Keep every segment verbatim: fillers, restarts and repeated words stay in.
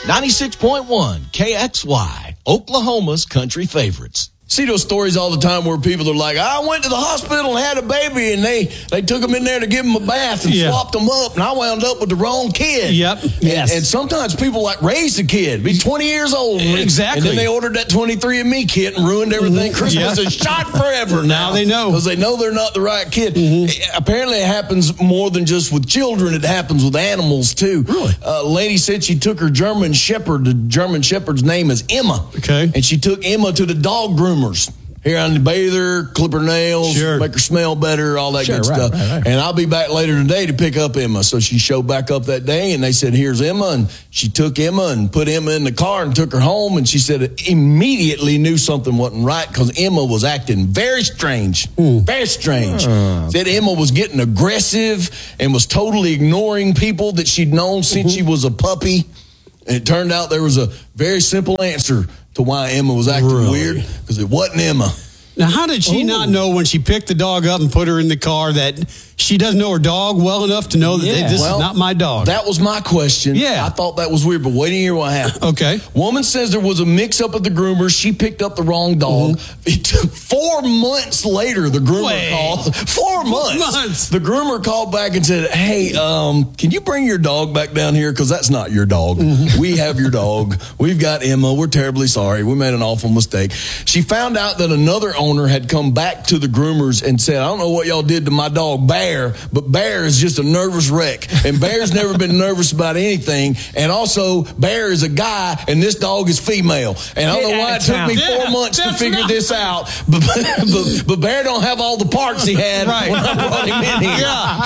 ninety-six point one K X Y, Oklahoma's country favorites. See those stories all the time where people are like, I went to the hospital and had a baby, and they, they took them in there to give them a bath and yeah. swapped them up, and I wound up with the wrong kid. Yep. And, yes. and sometimes people like raise the kid, be twenty years old. Exactly. And then they ordered that twenty-three and me kit and ruined everything. Mm-hmm. Christmas yeah. is shot forever now. Now they know. Because they know they're not the right kid. Mm-hmm. Apparently it happens more than just with children. It happens with animals, too. Really? A lady said she took her German Shepherd. The German Shepherd's name is Emma. Okay. And she took Emma to the dog groomers. Here on the bather, clip her nails, sure. make her smell better, all that sure, good right, stuff. Right, right. And I'll be back later today to pick up Emma. So she showed back up that day, and they said, here's Emma. And she took Emma and put Emma in the car and took her home. And she said it immediately knew something wasn't right because Emma was acting very strange, mm. very strange. Uh. Said Emma was getting aggressive and was totally ignoring people that she'd known since mm-hmm. she was a puppy. And it turned out there was a very simple answer to why Emma was acting really? weird, because it wasn't Emma. Now, how did she Ooh. not know when she picked the dog up and put her in the car that she doesn't know her dog well enough to know that yeah. they, this well, is not my dog? That was my question. Yeah. I thought that was weird, but wait to hear what happened. Okay. Woman says there was a mix-up at the groomer. She picked up the wrong dog. Mm-hmm. It took four months later, the groomer Wait. called. Four months. months. The groomer called back and said, hey, um, can you bring your dog back down here? Because that's not your dog. Mm-hmm. We have your dog. We've got Emma. We're terribly sorry. We made an awful mistake. She found out that another owner had come back to the groomers and said, I don't know what y'all did to my dog Bear, but Bear is just a nervous wreck. And Bear's never been nervous about anything. And also, Bear is a guy, and this dog is female. And I don't Get know why it took me Yeah, four months to figure not- this out. But, but, but Bear don't have all the parts he had Right. when I brought him in here.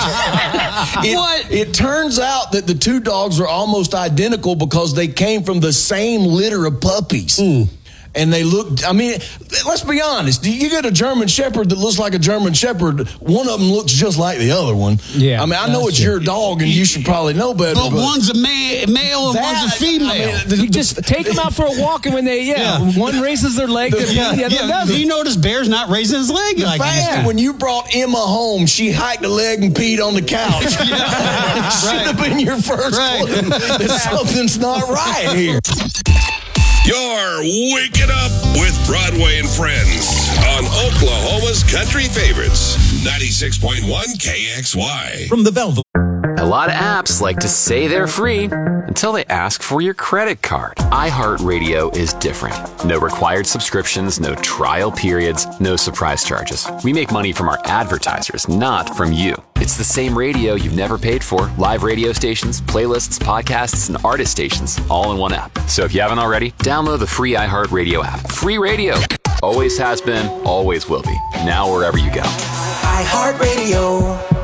Yeah. It, What? It turns out that the two dogs are almost identical because they came from the same litter of puppies. Mm. And they look, I mean, let's be honest. You get a German Shepherd that looks like a German Shepherd, one of them looks just like the other one. Yeah, I mean, I know it's true. your dog, and you should probably know better. But, but one's a ma- male and that- one's a female. I mean, the, You just take them out for a walk, and when they, yeah, Yeah. one raises their leg, the, yeah, the other yeah. doesn't. You notice Bear's not raising his leg the like fact he used that to. when you brought Emma home, she hiked a leg and peed on the couch. Yeah. Should Right. have been your first Right. clue that something's not right here. You're waking up with Broadway and Friends on Oklahoma's country favorites, ninety-six point one K X Y. From the Velvet. A lot of apps like to say they're free until they ask for your credit card. iHeartRadio is different. No required subscriptions, no trial periods, no surprise charges. We make money from our advertisers, not from you. It's the same radio you've never paid for. Live radio stations, playlists, podcasts, and artist stations, all in one app. So if you haven't already, download the free iHeartRadio app. Free radio. Always has been, always will be. Now wherever you go. iHeartRadio.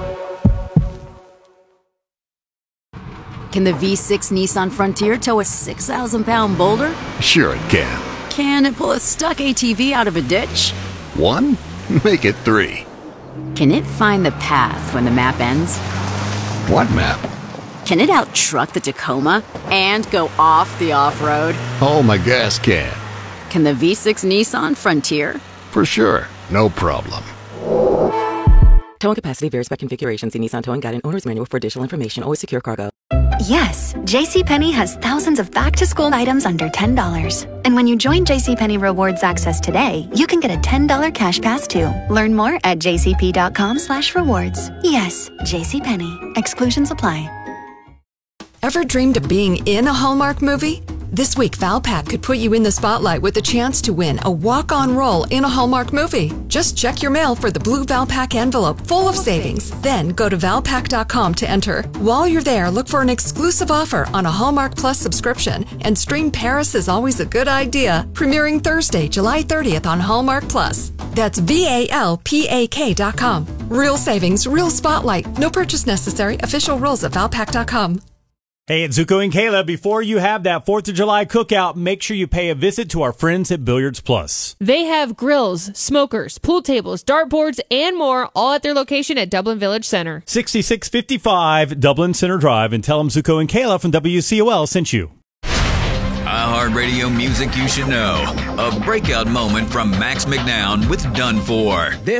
Can the V six Nissan Frontier tow a six thousand pound boulder? Sure it can. Can it pull a stuck A T V out of a ditch? One? Make it three. Can it find the path when the map ends? What map? Can it out-truck the Tacoma and go off the off-road? Oh, my gas can. Can the V six Nissan Frontier? For sure. No problem. Towing capacity varies by configuration. See Nissan Towing Guide and Owner's Manual for additional information. Always secure cargo. Yes, JCPenney has thousands of back-to-school items under ten dollars. And when you join JCPenney Rewards Access today, you can get a ten dollars cash pass too. Learn more at jcp.com slash rewards. Yes, JCPenney. Exclusions apply. Ever dreamed of being in a Hallmark movie? This week, Valpak could put you in the spotlight with a chance to win a walk-on role in a Hallmark movie. Just check your mail for the blue Valpak envelope full of savings. Then go to valpak dot com to enter. While you're there, look for an exclusive offer on a Hallmark Plus subscription and stream Paris is Always a Good Idea, premiering Thursday, July thirtieth on Hallmark Plus. That's V A L P A K dot com. Real savings, real spotlight. No purchase necessary. Official rules at valpak dot com. Hey, it's Zuko and Kayla. Before you have that fourth of July cookout, make sure you pay a visit to our friends at Billiards Plus. They have grills, smokers, pool tables, dartboards, and more, all at their location at Dublin Village Center. sixty-six fifty-five Dublin Center Drive, and tell them Zuko and Kayla from W C O L sent you. iHeartRadio music you should know. A breakout moment from Max McNown with Done For. This